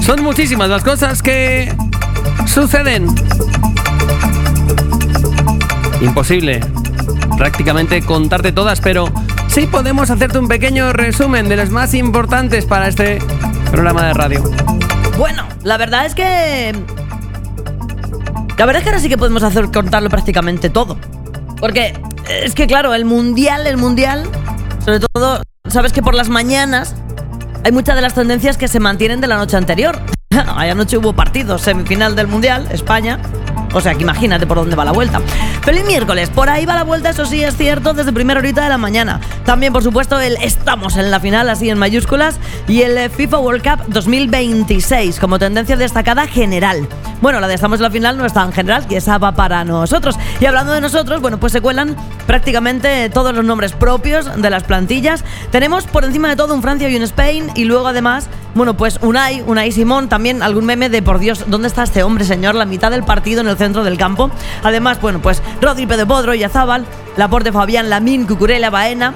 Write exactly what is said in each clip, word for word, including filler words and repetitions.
Son muchísimas las cosas que suceden. Imposible prácticamente contarte todas, pero sí podemos hacerte un pequeño resumen de las más importantes para este programa de radio. Bueno, la verdad es que... La verdad es que ahora sí que podemos hacer contarlo prácticamente todo. Porque es que, claro, el mundial, el mundial, sobre todo, sabes que por las mañanas hay muchas de las tendencias que se mantienen de la noche anterior. Anoche hubo partidos, semifinal del mundial, España. O sea, que imagínate por dónde va la vuelta. Feliz miércoles, por ahí va la vuelta, eso sí es cierto, desde primera horita de la mañana. También, por supuesto, el estamos en la final, así en mayúsculas, y el FIFA World Cup dos mil veintiséis como tendencia destacada general. Bueno, la de estamos en la final no es tan general, que esa va para nosotros. Y hablando de nosotros, bueno, pues se cuelan prácticamente todos los nombres propios de las plantillas. Tenemos por encima de todo un Francia y un Spain, y luego además, bueno, pues Unai, Unai Simón, también algún meme de por Dios, ¿dónde está este hombre, señor? La mitad del partido en el centro del campo. Además, bueno, pues Rodri, Pedro Podro, Yazábal, Laporte, Fabián, Lamine, Cucurella, Baena,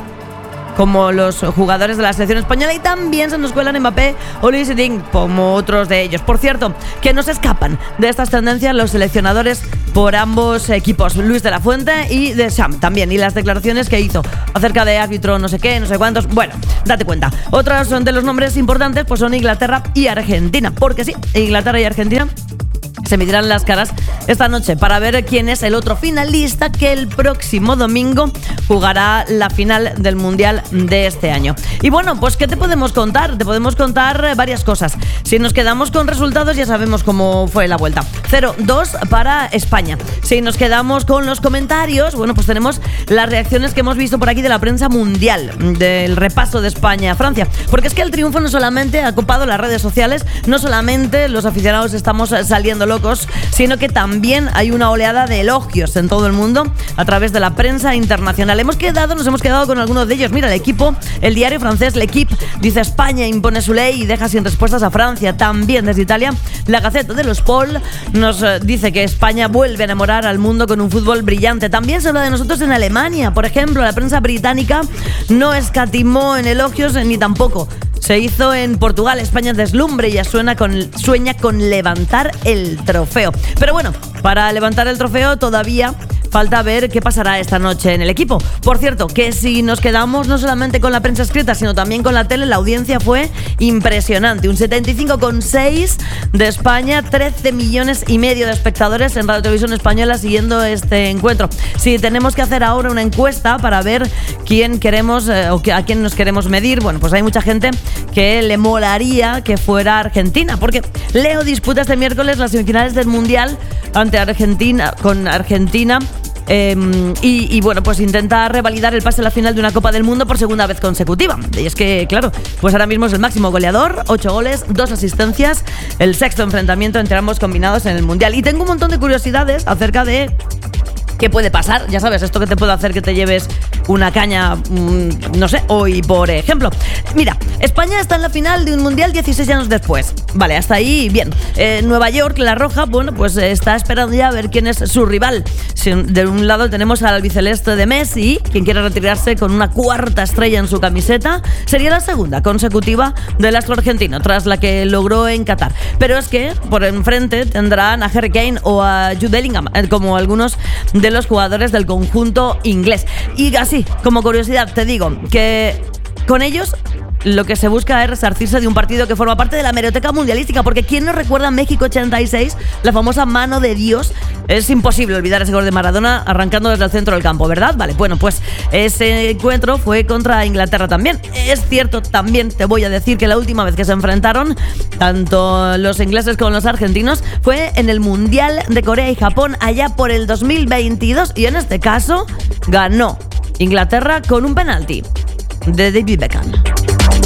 como los jugadores de la selección española, y también se nos cuelan Mbappé o Luis Ding, como otros de ellos. Por cierto, que no se escapan de estas tendencias los seleccionadores por ambos equipos, Luis de la Fuente y de Sam también, y las declaraciones que hizo acerca de árbitro no sé qué, no sé cuántos. Bueno, date cuenta. Otros de los nombres importantes pues son Inglaterra y Argentina, porque sí, Inglaterra y Argentina se medirán las caras esta noche para ver quién es el otro finalista que el próximo domingo jugará la final del Mundial de este año. Y bueno, pues ¿qué te podemos contar? Te podemos contar varias cosas. Si nos quedamos con resultados, ya sabemos cómo fue la vuelta. cero dos para España. Si nos quedamos con los comentarios, bueno, pues tenemos las reacciones que hemos visto por aquí de la prensa mundial, del repaso de España a Francia. Porque es que el triunfo no solamente ha copado las redes sociales, no solamente los aficionados estamos saliendo locos, sino que también hay una oleada de elogios en todo el mundo a través de la prensa internacional. Hemos quedado, nos hemos quedado con algunos de ellos. Mira, el equipo, el diario francés L'Equipe dice: España impone su ley y deja sin respuestas a Francia. También desde Italia, la Gaceta dello Sport nos eh, dice que España vuelve a enamorar al mundo con un fútbol brillante. También se habla de nosotros en Alemania. Por ejemplo, la prensa británica no escatimó en elogios ni tampoco se hizo en Portugal. España deslumbre y ya suena con, sueña con levantar el trofeo. Pero bueno, para levantar el trofeo todavía falta ver qué pasará esta noche en el equipo. Por cierto, que si nos quedamos no solamente con la prensa escrita, sino también con la tele, la audiencia fue impresionante. Un setenta y cinco coma seis de España, trece millones y medio de espectadores en Radio Televisión Española siguiendo este encuentro. Si tenemos que hacer ahora una encuesta para ver quién queremos eh, o a quién nos queremos medir, bueno, pues hay mucha gente que le molaría que fuera Argentina, porque Leo disputa este miércoles las semifinales del Mundial ante Argentina, con Argentina. Eh, y, y bueno, pues intenta revalidar el pase a la final de una Copa del Mundo por segunda vez consecutiva. Y es que, claro, pues ahora mismo es el máximo goleador, ocho goles, dos asistencias, el sexto enfrentamiento entre ambos combinados en el Mundial. Y tengo un montón de curiosidades acerca de qué puede pasar, ya sabes, esto que te puede hacer que te lleves una caña, mmm, no sé, hoy por ejemplo. Mira, España está en la final de un Mundial dieciséis años después. Vale, hasta ahí bien. Eh, Nueva York, la roja, bueno, pues eh, está esperando ya a ver quién es su rival. Si de un lado tenemos al albiceleste de Messi, quien quiere retirarse con una cuarta estrella en su camiseta. Sería la segunda consecutiva del astro argentino, tras la que logró en Qatar. Pero es que por enfrente tendrán a Harry Kane o a Jude Bellingham, eh, como algunos de los jugadores del conjunto inglés. Y así, como curiosidad, te digo que con ellos lo que se busca es resarcirse de un partido que forma parte de la hemeroteca mundialística, porque ¿quién no recuerda México ochenta y seis? La famosa mano de Dios. Es imposible olvidar ese gol de Maradona arrancando desde el centro del campo, ¿verdad? Vale, bueno, pues ese encuentro fue contra Inglaterra también. Es cierto, también te voy a decir que la última vez que se enfrentaron tanto los ingleses como los argentinos fue en el Mundial de Corea y Japón allá por el dos mil veintidós, y en este caso ganó Inglaterra con un penalti de David Beckham.